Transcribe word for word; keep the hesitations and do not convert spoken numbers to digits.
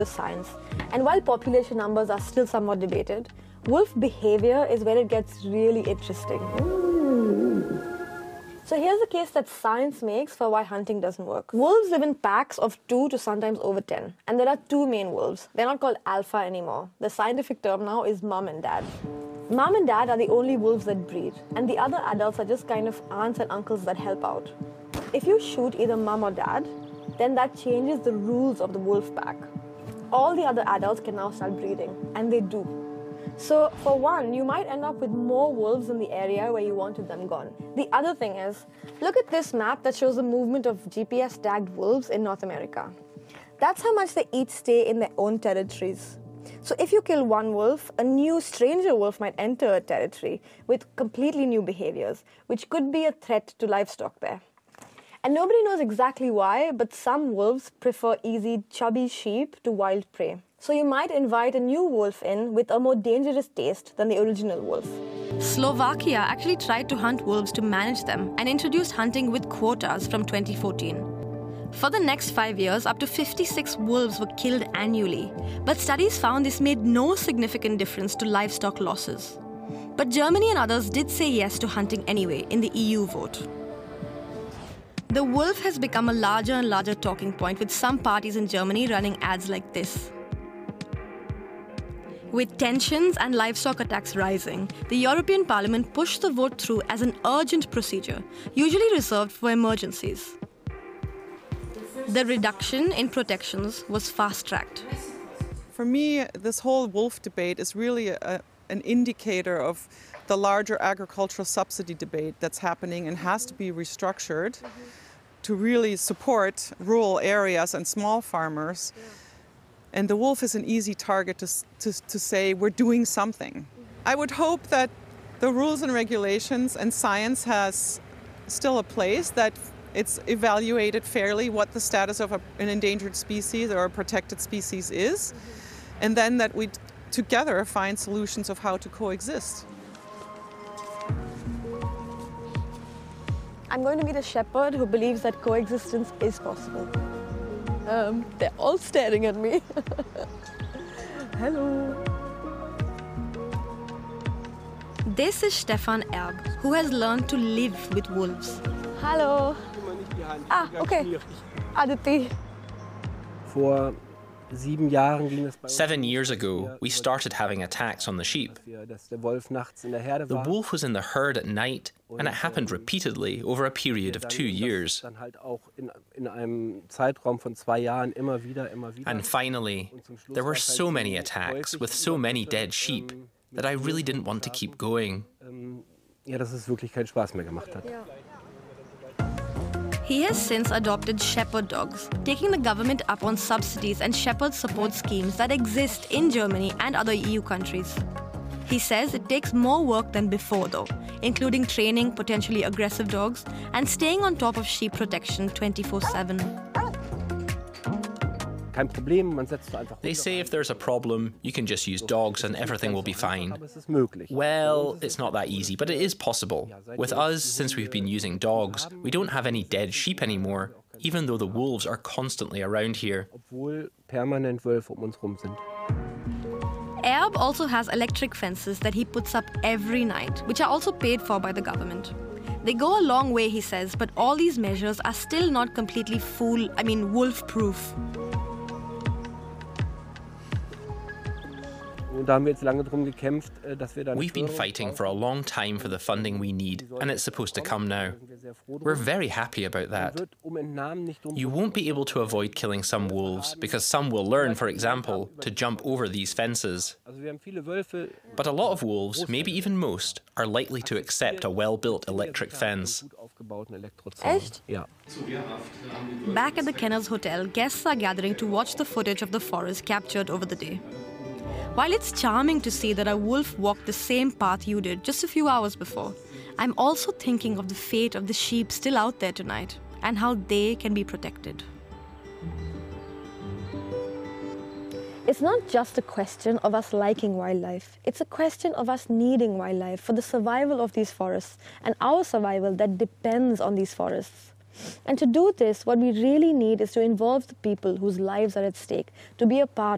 science. And while population numbers are still somewhat debated, wolf behavior is where it gets really interesting. Ooh. So here's a case that science makes for why hunting doesn't work. Wolves live in packs of two to sometimes over ten. And there are two main wolves. They're not called alpha anymore. The scientific term now is mom and dad. Mom and dad are the only wolves that breed, and the other adults are just kind of aunts and uncles that help out. If you shoot either mom or dad, then that changes the rules of the wolf pack. All the other adults can now start breeding, and they do. So, for one, you might end up with more wolves in the area where you wanted them gone. The other thing is, look at this map that shows the movement of G P S-tagged wolves in North America. That's how much they each stay in their own territories. So if you kill one wolf, a new stranger wolf might enter a territory with completely new behaviors, which could be a threat to livestock there. And nobody knows exactly why, but some wolves prefer easy, chubby sheep to wild prey. So you might invite a new wolf in with a more dangerous taste than the original wolf. Slovakia actually tried to hunt wolves to manage them and introduced hunting with quotas from twenty fourteen. For the next five years, up to fifty-six wolves were killed annually, but studies found this made no significant difference to livestock losses. But Germany and others did say yes to hunting anyway in the E U vote. The wolf has become a larger and larger talking point, with some parties in Germany running ads like this. With tensions and livestock attacks rising, the European Parliament pushed the vote through as an urgent procedure, usually reserved for emergencies. The reduction in protections was fast-tracked. For me, this whole wolf debate is really a, an indicator of the larger agricultural subsidy debate that's happening and has to be restructured mm-hmm. to really support rural areas and small farmers. Yeah. And the wolf is an easy target to, to, to say we're doing something. Mm-hmm. I would hope that the rules and regulations and science has still a place, that it's evaluated fairly what the status of a, an endangered species or a protected species is, mm-hmm. and then that we together find solutions of how to coexist. I'm going to meet a shepherd who believes that coexistence is possible. Um, they're all staring at me. Hello. This is Stefan Erb, who has learned to live with wolves. Hello. Ah, okay. Aditi. Seven years ago, we started having attacks on the sheep. The wolf was in the herd at night, and it happened repeatedly over a period of two years. And finally, there were so many attacks with so many dead sheep that I really didn't want to keep going. He has since adopted shepherd dogs, taking the government up on subsidies and shepherd support schemes that exist in Germany and other E U countries. He says it takes more work than before though, including training potentially aggressive dogs and staying on top of sheep protection twenty-four seven. They say if there's a problem, you can just use dogs and everything will be fine. Well, it's not that easy, but it is possible. With us, since we've been using dogs, we don't have any dead sheep anymore, even though the wolves are constantly around here. Erb also has electric fences that he puts up every night, which are also paid for by the government. They go a long way, he says, but all these measures are still not completely fool, I mean wolf-proof. We've been fighting for a long time for the funding we need, and it's supposed to come now. We're very happy about that. You won't be able to avoid killing some wolves, because some will learn, for example, to jump over these fences. But a lot of wolves, maybe even most, are likely to accept a well-built electric fence. Echt? Back at the Kenners Hotel, guests are gathering to watch the footage of the forest captured over the day. While it's charming to see that a wolf walked the same path you did just a few hours before, I'm also thinking of the fate of the sheep still out there tonight and how they can be protected. It's not just a question of us liking wildlife. It's a question of us needing wildlife for the survival of these forests and our survival that depends on these forests. And to do this, what we really need is to involve the people whose lives are at stake to be a part